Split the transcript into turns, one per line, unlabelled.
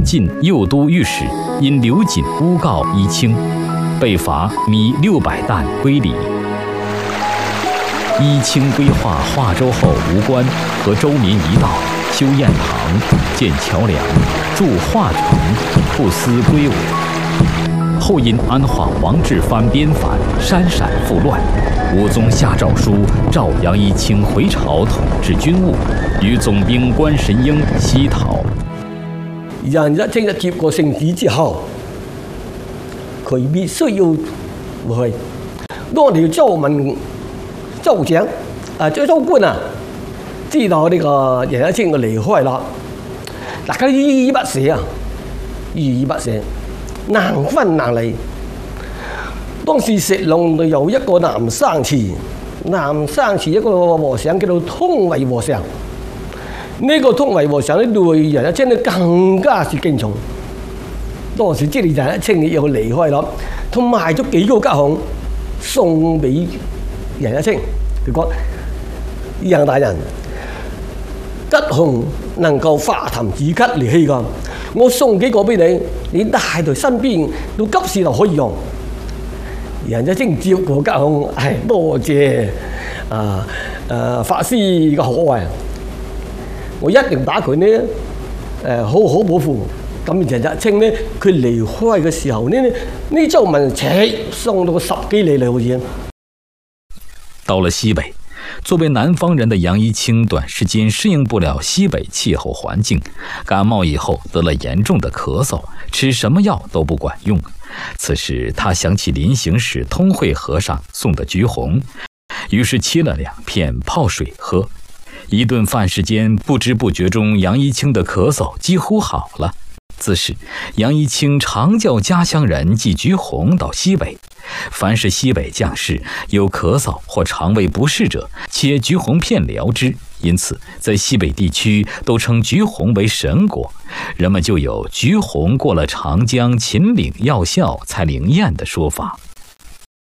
晋右都御史因刘瑾诬告伊清，被罚米600担归里。伊清规划化州后吴关和州民一道，修堰塘、建桥梁，筑化城，不思归武。后因安化王志藩边反，山陕复乱，武宗下诏书召杨一清回朝统治军务，与总兵关神英西讨。
楊一清接過聖旨之後，佢必須要回去。當條州民州長州官啊，知道呢個楊一清嘅離開啦，大家依依不捨啊，依依不捨，難分難離。當時石龍有一個南生祠一個和尚叫做通惠和尚。呢個通惠和尚咧對楊一清咧更加是敬重。當時知道楊一清要離開啦，佢賣咗幾個吉凶送俾楊一清。佢講：楊大人，吉凶能夠化痰止咳利氣㗎，我送幾個俾你，你帶在身邊，到急事就可以用。楊一清接過吉凶，多謝法師嘅好愛。我一定把佢呢好好保護。咁楊一清呢，佢離開嘅時候呢州民送到10幾里嚟好似。
到了西北，作为南方人的杨一清短时间适应不了西北气候环境，感冒以后得了严重的咳嗽，吃什么药都不管用。此时他想起临行时通惠和尚送的橘红，于是切了2片泡水喝。一顿饭时间，不知不觉中，杨一清的咳嗽几乎好了。自是杨一清常叫家乡人寄橘红到西北，凡是西北将士有咳嗽或肠胃不适者，切橘红片疗之。因此在西北地区都称橘红为神果，人们就有橘红过了长江秦岭药效才灵验的说法。